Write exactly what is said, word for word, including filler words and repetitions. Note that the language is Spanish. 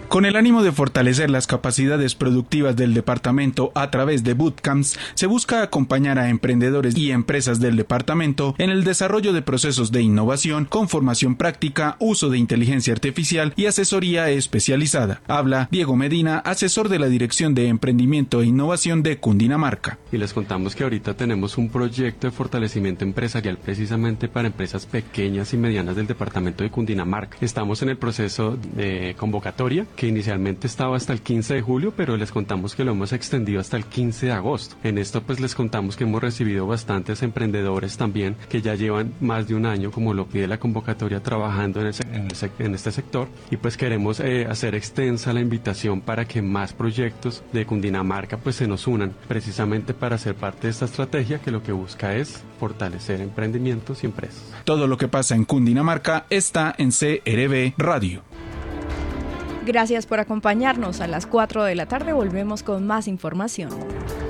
Con el ánimo de fortalecer las capacidades productivas del departamento a través de bootcamps, se busca acompañar a emprendedores y empresas del departamento en el desarrollo de procesos de innovación con formación práctica, uso de inteligencia artificial y asesoría especializada. Habla Diego Medina, asesor de la Dirección de Emprendimiento e Innovación de Cundinamarca. Y les contamos que ahorita tenemos un proyecto de fortalecimiento empresarial precisamente para empresas pequeñas y medianas del departamento de Cundinamarca. Estamos en el proceso de convocatoria, que inicialmente estaba hasta el quince de julio, pero les contamos que lo hemos extendido hasta el quince de agosto. En esto pues les contamos que hemos recibido bastantes emprendedores también que ya llevan más de un año, como lo pide la convocatoria, trabajando en, el, en, el, en este sector, y pues queremos eh, hacer extensa la invitación para que más proyectos de Cundinamarca pues se nos unan, precisamente para ser parte de esta estrategia que lo que busca es fortalecer emprendimientos y empresas. Todo lo que pasa en Cundinamarca está en C R B Radio. Gracias por acompañarnos. A las cuatro de la tarde volvemos con más información.